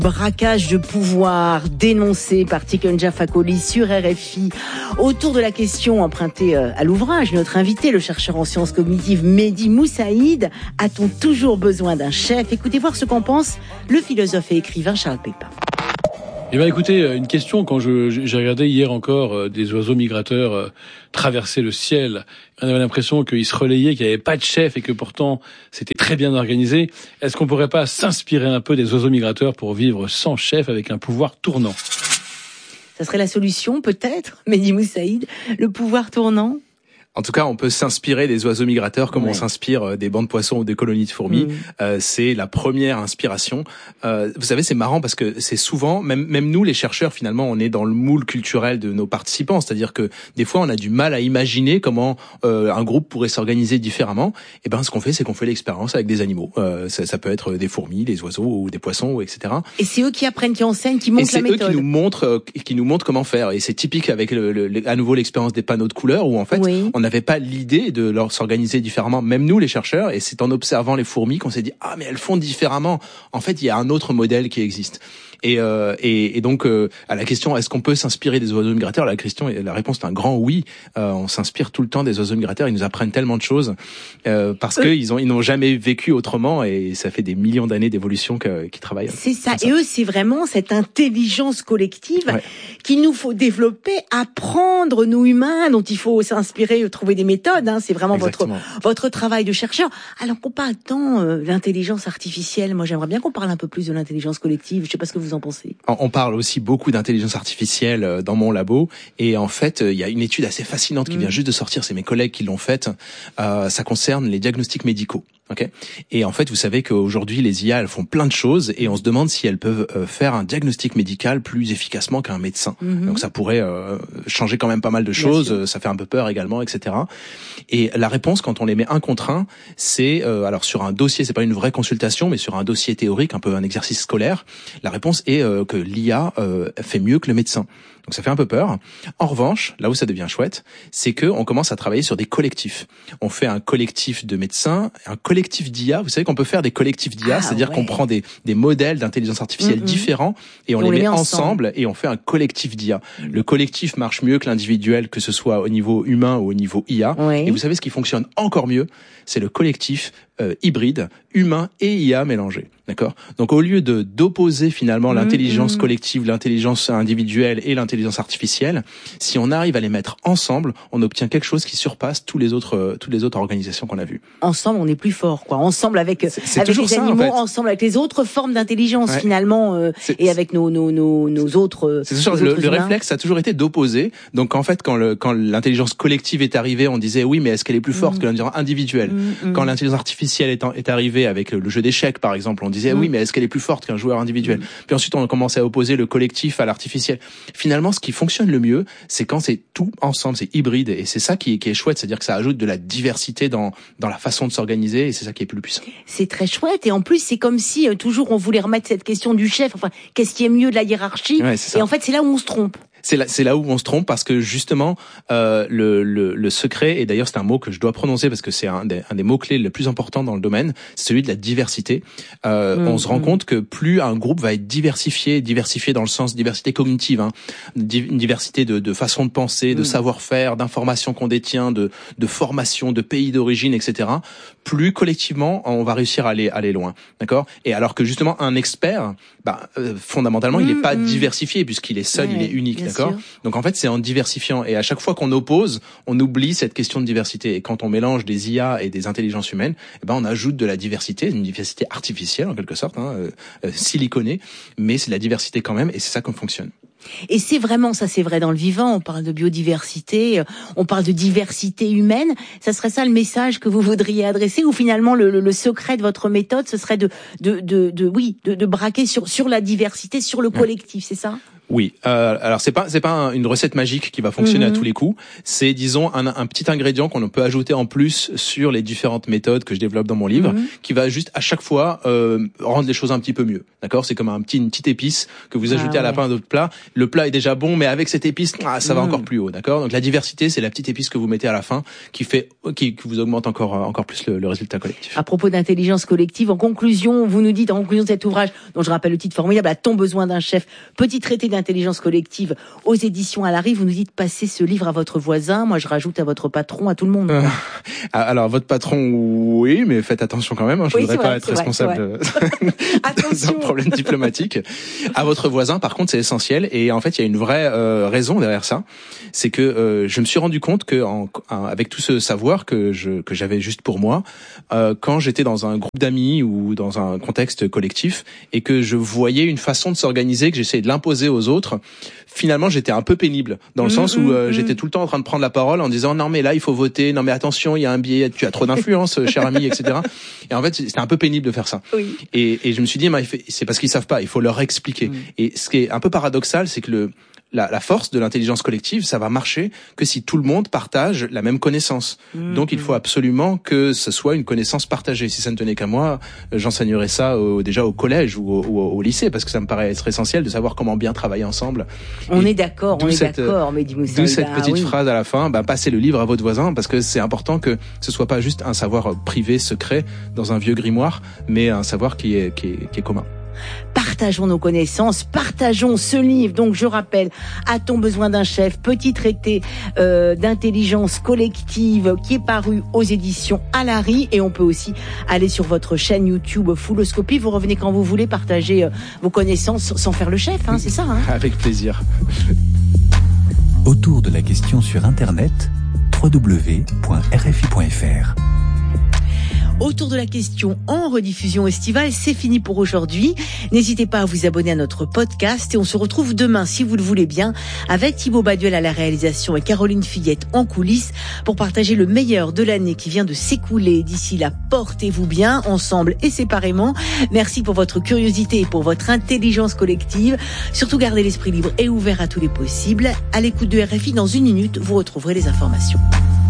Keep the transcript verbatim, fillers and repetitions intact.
Braquage de pouvoir dénoncé par Tikenja Fakoly sur R F I autour de la question empruntée à l'ouvrage. Notre invité, le chercheur en sciences cognitives Mehdi Moussaïd. A-t-on toujours besoin d'un chef? Écoutez voir ce qu'en pense le philosophe et écrivain Charles Pépin. Eh bien, écoutez, une question, quand je, j'ai regardé hier encore euh, des oiseaux migrateurs euh, traverser le ciel, on avait l'impression qu'ils se relayaient, qu'il n'y avait pas de chef et que pourtant c'était très bien organisé. Est-ce qu'on pourrait pas s'inspirer un peu des oiseaux migrateurs pour vivre sans chef avec un pouvoir tournant? Ça serait la solution, peut-être, Mehdi Moussaïd, le pouvoir tournant? En tout cas, on peut s'inspirer des oiseaux migrateurs comme ouais. on s'inspire des bancs de poissons ou des colonies de fourmis. Mmh. Euh, c'est la première inspiration. Euh, vous savez, c'est marrant parce que c'est souvent, même, même nous, les chercheurs, finalement, on est dans le moule culturel de nos participants. C'est-à-dire que des fois, on a du mal à imaginer comment euh, un groupe pourrait s'organiser différemment. Et ben, ce qu'on fait, c'est qu'on fait l'expérience avec des animaux. Euh, ça, ça peut être des fourmis, des oiseaux ou des poissons, et cetera. Et c'est eux qui apprennent, qui enseignent, qui montrent la méthode. Et c'est eux qui nous montrent, euh, qui nous montrent comment faire. Et c'est typique avec le, le, à nouveau l'expérience des panneaux de couleurs où en fait, oui. on n'avait pas l'idée de leur s'organiser différemment, même nous les chercheurs, et c'est en observant les fourmis qu'on s'est dit ah mais elles font différemment. En fait, il y a un autre modèle qui existe. Et, euh, et, et donc euh, à la question est-ce qu'on peut s'inspirer des oiseaux migrateurs, la question, la réponse est un grand oui. Euh, on s'inspire tout le temps des oiseaux migrateurs. Ils nous apprennent tellement de choses euh, parce que ils ont ils n'ont jamais vécu autrement et ça fait des millions d'années d'évolution que, qu'ils travaillent. C'est ça. ça. Et eux, c'est vraiment cette intelligence collective ouais. qu'il nous faut développer, apprendre nous humains, dont il faut s'inspirer, trouver des méthodes. Hein. C'est vraiment votre votre travail de chercheur. Alors qu'on parle tant euh, d'intelligence artificielle, moi j'aimerais bien qu'on parle un peu plus de l'intelligence collective. Je sais pas ce que vous en pensez. On parle aussi beaucoup d'intelligence artificielle dans mon labo et en fait il y a une étude assez fascinante qui vient mmh. juste de sortir, c'est mes collègues qui l'ont faite. Euh, ça concerne les diagnostics médicaux. Okay. Et en fait, vous savez qu'aujourd'hui, les I A, elles font plein de choses et on se demande si elles peuvent euh, faire un diagnostic médical plus efficacement qu'un médecin. Mm-hmm. Donc ça pourrait euh, changer quand même pas mal de choses, ça fait un peu peur également, et cetera. Et la réponse, quand on les met un contre un, c'est, euh, alors sur un dossier, c'est pas une vraie consultation, mais sur un dossier théorique, un peu un exercice scolaire, la réponse est euh, que l'I A euh, fait mieux que le médecin. Donc ça fait un peu peur. En revanche, là où ça devient chouette, c'est que on commence à travailler sur des collectifs. On fait un collectif de médecins, un collectif d'I A. Vous savez qu'on peut faire des collectifs d'I A, ah, c'est-à-dire ouais. qu'on prend des, des modèles d'intelligence artificielle mm-hmm. différents et on, on les, les met ensemble. ensemble et on fait un collectif d'I A. Mm. Le collectif marche mieux que l'individuel, que ce soit au niveau humain ou au niveau I A. Ouais. Et vous savez ce qui fonctionne encore mieux, c'est le collectif euh, hybride, humain et I A mélangés. D'accord ? Donc au lieu de d'opposer finalement mmh, l'intelligence mmh. collective, l'intelligence individuelle et l'intelligence artificielle, si on arrive à les mettre ensemble, on obtient quelque chose qui surpasse tous les autres euh, toutes les autres organisations qu'on a vues. Ensemble, on est plus fort, quoi. Ensemble avec c'est, c'est avec les ça, animaux, en fait. Ensemble avec les autres formes d'intelligence ouais. finalement euh, et avec nos nos nos nos autres. C'est toujours le, le réflexe, ça a toujours été d'opposer. Donc en fait, quand le quand l'intelligence collective est arrivée, on disait oui, mais est-ce qu'elle est plus forte mmh. que l'intelligence individuelle ? mmh, Quand mmh. l'intelligence artificielle est, en, est arrivée avec le, le jeu d'échecs, par exemple, on disait oui, mais est-ce qu'elle est plus forte qu'un joueur individuel? Mmh. Puis ensuite, on a commencé à opposer le collectif à l'artificiel. Finalement, ce qui fonctionne le mieux, c'est quand c'est tout ensemble, c'est hybride, et c'est ça qui est, qui est chouette, c'est-à-dire que ça ajoute de la diversité dans dans la façon de s'organiser, et c'est ça qui est plus puissant. C'est très chouette, et en plus, c'est comme si euh, toujours on voulait remettre cette question du chef. Enfin, qu'est-ce qui est mieux de la hiérarchie? Ouais, c'est ça. Et en fait, c'est là où on se trompe. C'est là, c'est là où on se trompe parce que justement euh, le, le, le secret, et d'ailleurs c'est un mot que je dois prononcer parce que c'est un des, un des mots clés les plus importants dans le domaine, c'est celui de la diversité. Euh, mmh, on se rend mmh. compte que plus un groupe va être diversifié, diversifié dans le sens diversité cognitive, hein, une diversité de, de façon de penser, de mmh. savoir-faire, d'informations qu'on détient, de, de formation, de pays d'origine, et cetera. Plus collectivement on va réussir à aller aller loin, d'accord. Et alors que justement un expert, bah euh, fondamentalement mmh, il n'est pas mmh. diversifié puisqu'il est seul, ouais, il est unique. D'accord. Donc en fait, c'est en diversifiant. Et à chaque fois qu'on oppose, on oublie cette question de diversité. Et quand on mélange des I A et des intelligences humaines, eh ben on ajoute de la diversité, une diversité artificielle en quelque sorte, hein, euh, siliconée, mais c'est de la diversité quand même, et c'est ça qu'on fonctionne. Et c'est vraiment ça, c'est vrai dans le vivant. On parle de biodiversité, on parle de diversité humaine. Ça serait ça le message que vous voudriez adresser, ou finalement le, le, le secret de votre méthode, ce serait de, de, de, de oui, de, de braquer sur sur la diversité, sur le collectif, c'est ça ? Oui. Euh, alors c'est pas c'est pas un, une recette magique qui va fonctionner mmh. à tous les coups. C'est disons un, un petit ingrédient qu'on peut ajouter en plus sur les différentes méthodes que je développe dans mon livre, mmh. qui va juste à chaque fois euh, rendre les choses un petit peu mieux. D'accord ? C'est comme un petit une petite épice que vous ajoutez ah, à la fin de votre plat. Le plat est déjà bon, mais avec cette épice, ah, ça mmh. va encore plus haut. D'accord ? Donc la diversité, c'est la petite épice que vous mettez à la fin qui fait qui, qui vous augmente encore encore plus le, le résultat collectif. À propos d'intelligence collective, en conclusion, vous nous dites en conclusion de cet ouvrage, dont je rappelle le titre formidable, A-t-on besoin d'un chef ? Petit traité d'intelligence collective aux éditions Alary. Vous nous dites passez ce livre à votre voisin. Moi, je rajoute à votre patron, à tout le monde. Euh, alors, votre patron, oui, mais faites attention quand même. Hein, je ne oui, voudrais pas vrai, être responsable d'un problème diplomatique. À votre voisin, par contre, c'est essentiel. Et en fait, il y a une vraie euh, raison derrière ça. C'est que euh, je me suis rendu compte que, en, en, avec tout ce savoir que je que j'avais juste pour moi, euh, quand j'étais dans un groupe d'amis ou dans un contexte collectif et que je voyais une façon de s'organiser, que j'essayais de l'imposer aux autres, finalement j'étais un peu pénible dans le mmh, sens où euh, mmh. j'étais tout le temps en train de prendre la parole en disant non mais là il faut voter, non mais attention il y a un biais, tu as trop d'influence cher ami, et cetera. Et en fait c'était un peu pénible de faire ça. Oui. Et, et je me suis dit c'est parce qu'ils savent pas, il faut leur expliquer. Mmh. Et ce qui est un peu paradoxal, c'est que le La, la force de l'intelligence collective, ça va marcher que si tout le monde partage la même connaissance. Mmh. Donc il faut absolument que ce soit une connaissance partagée. Si ça ne tenait qu'à moi, j'enseignerais ça au, déjà au collège ou au, au, au lycée, parce que ça me paraît être essentiel de savoir comment bien travailler ensemble. On Et est d'accord, on est cette, d'accord, mais dis-moi D'où cette petite oui. phrase à la fin, bah, passez le livre à votre voisin, parce que c'est important que ce soit pas juste un savoir privé, secret, dans un vieux grimoire, mais un savoir qui est, qui est, qui est commun. Partageons nos connaissances, partageons ce livre. Donc je rappelle, A-t-on besoin d'un chef ? Petit traité euh, d'intelligence collective qui est paru aux éditions Alary. Et on peut aussi aller sur votre chaîne YouTube Fulloscopie. Vous revenez quand vous voulez partager euh, vos connaissances sans faire le chef, hein, c'est ça hein ? Avec plaisir. Autour de la question sur Internet, w w w point r f i point f r. Autour de la question en rediffusion estivale, c'est fini pour aujourd'hui. N'hésitez pas à vous abonner à notre podcast et on se retrouve demain, si vous le voulez bien, avec Thibaut Baduel à la réalisation et Caroline Fillette en coulisses pour partager le meilleur de l'année qui vient de s'écouler. D'ici là, portez-vous bien, ensemble et séparément. Merci pour votre curiosité et pour votre intelligence collective. Surtout, gardez l'esprit libre et ouvert à tous les possibles. À l'écoute de R F I, dans une minute, vous retrouverez les informations.